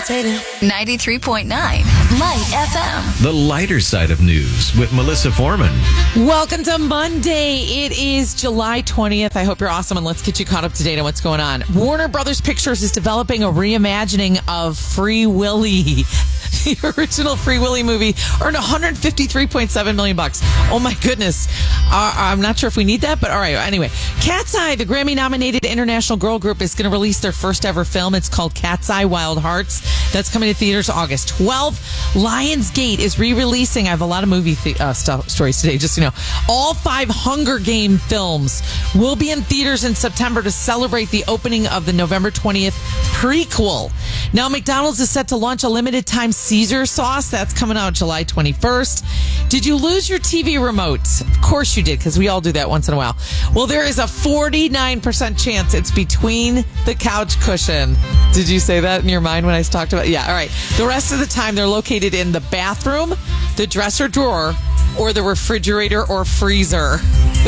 levitating. 93.9 Light FM. The lighter side of news with Melissa Foreman. Welcome to Monday. It is July 20th. I hope you're awesome, and let's get you caught up to date on what's going on. Warner Brothers Pictures is developing a reimagining of Free Willy. The original Free Willy movie earned $153.7 million. Oh my goodness. I'm not sure if we need that, but all right. Anyway, Cat's Eye, the Grammy-nominated international girl group, is going to release their first ever film. It's called Cat's Eye Wild Hearts. That's coming to theaters August 12th. Lionsgate is re-releasing. I have a lot of movie stories today, just so you know. All 5 Hunger Game films will be in theaters in September to celebrate the opening of the November 20th prequel. Now, McDonald's is set to launch a limited time Caesar sauce. That's coming out July 21st. Did you lose your TV remote? Of course you did, because we all do that once in a while. Well, there is a 49% chance it's between the couch cushion. Did you say that in your mind when I talked about it? Yeah, all right. The rest of the time, they're located in the bathroom, the dresser drawer, or the refrigerator or freezer.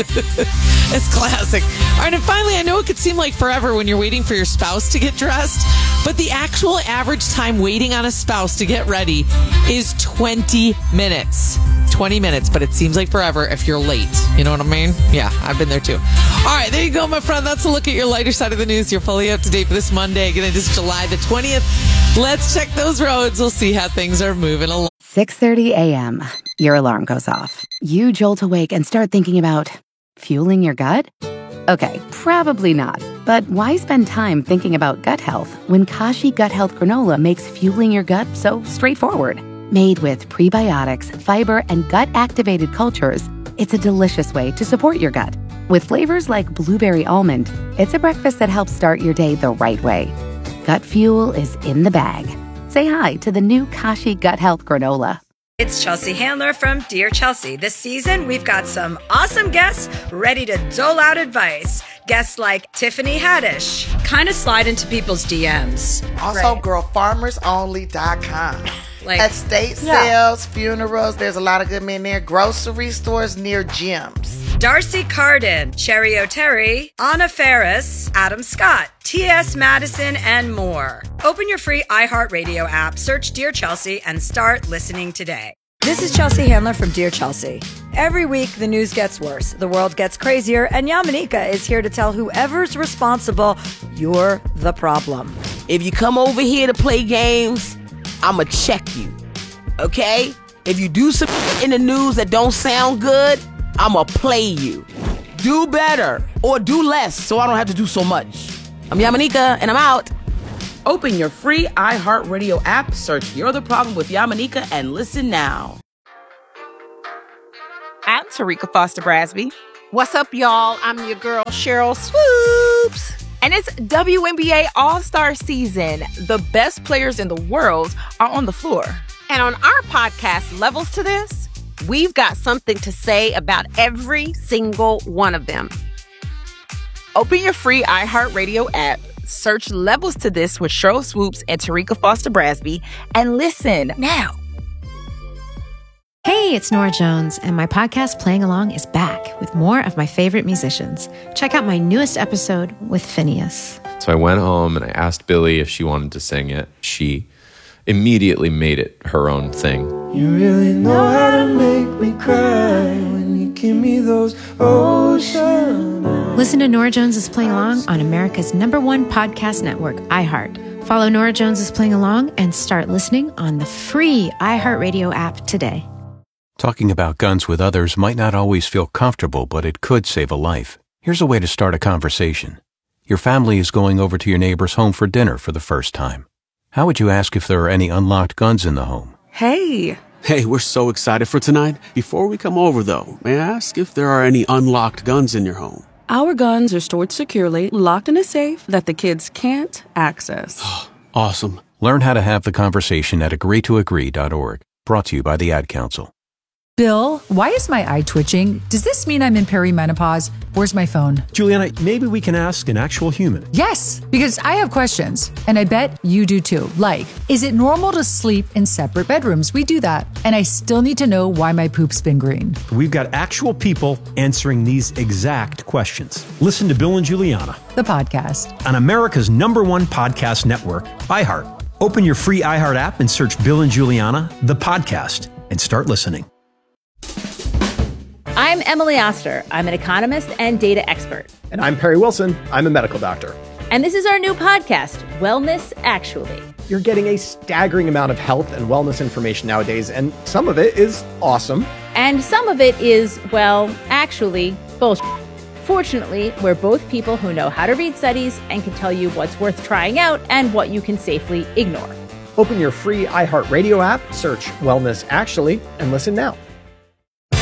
It's classic. All right, and finally, I know it could seem like forever when you're waiting for your spouse to get dressed, but the actual average time waiting on a spouse to get ready is 20 minutes. 20 minutes, but it seems like forever if you're late. You know what I mean? Yeah, I've been there too. All right, there you go, my friend. That's a look at your lighter side of the news. You're fully up to date for this Monday. Again, it is July the 20th. Let's check those roads. We'll see how things are moving along. 6:30 a.m. Your alarm goes off. You jolt awake and start thinking about fueling your gut? Okay, probably not. But why spend time thinking about gut health when Kashi Gut Health Granola makes fueling your gut so straightforward? Made with prebiotics, fiber, and gut-activated cultures, it's a delicious way to support your gut. With flavors like blueberry almond, it's a breakfast that helps start your day the right way. Gut fuel is in the bag. Say hi to the new Kashi Gut Health Granola. It's Chelsea Handler from Dear Chelsea. This season, we've got some awesome guests ready to dole out advice. Guests like Tiffany Haddish, kind of slide into people's DMs. Also, girlfarmersonly.com. Like estate sales, funerals, there's a lot of good men there. Grocery stores near gyms. Darcy Carden, Cherry O'Terry, Anna Ferris, Adam Scott, T.S. Madison, and more. Open your free iHeartRadio app, search Dear Chelsea, and start listening today. This is Chelsea Handler from Dear Chelsea. Every week, the news gets worse, the world gets crazier, and Yamanika is here to tell whoever's responsible, you're the problem. If you come over here to play games, I'ma check you, okay? If you do some in the news that don't sound good, I'ma play you. Do better or do less so I don't have to do so much. I'm Yamanika and I'm out. Open your free iHeartRadio app, search You're the Problem with Yamanika, and listen now. I'm Tarika Foster Brasby. What's up, y'all? I'm your girl, Cheryl Swoops. And it's WNBA All-Star season. The best players in the world are on the floor. And on our podcast, Levels to This, we've got something to say about every single one of them. Open your free iHeartRadio app, search Levels to This with Cheryl Swoops and Tarika Foster Brasby, and listen now. Hey, it's Nora Jones, and my podcast Playing Along is back with more of my favorite musicians. Check out my newest episode with Phineas. So I went home and I asked Billy if she wanted to sing it. She immediately made it her own thing. You really know how to make me cry when you give me those ocean eyes. Listen to Nora Jones is Playing Along on America's #1 podcast network, iHeart. Follow Nora Jones is Playing Along and start listening on the free iHeartRadio app today. Talking about guns with others might not always feel comfortable, but it could save a life. Here's a way to start a conversation. Your family is going over to your neighbor's home for dinner for the first time. How would you ask if there are any unlocked guns in the home? Hey, we're so excited for tonight. Before we come over, though, may I ask if there are any unlocked guns in your home? Our guns are stored securely, locked in a safe that the kids can't access. Awesome. Learn how to have the conversation at agreetoagree.org. Brought to you by the Ad Council. Bill, why is my eye twitching? Does this mean I'm in perimenopause? Where's my phone? Juliana, maybe we can ask an actual human. Yes, because I have questions, and I bet you do too. Like, is it normal to sleep in separate bedrooms? We do that. And I still need to know why my poop's been green. We've got actual people answering these exact questions. Listen to Bill and Juliana, the podcast, on America's #1 podcast network, iHeart. Open your free iHeart app and search Bill and Juliana, the podcast, and start listening. I'm Emily Oster. I'm an economist and data expert. And I'm Perry Wilson. I'm a medical doctor. And this is our new podcast, Wellness Actually. You're getting a staggering amount of health and wellness information nowadays, and some of it is awesome. And some of it is, well, actually, bullshit. Fortunately, we're both people who know how to read studies and can tell you what's worth trying out and what you can safely ignore. Open your free iHeartRadio app, search Wellness Actually, and listen now.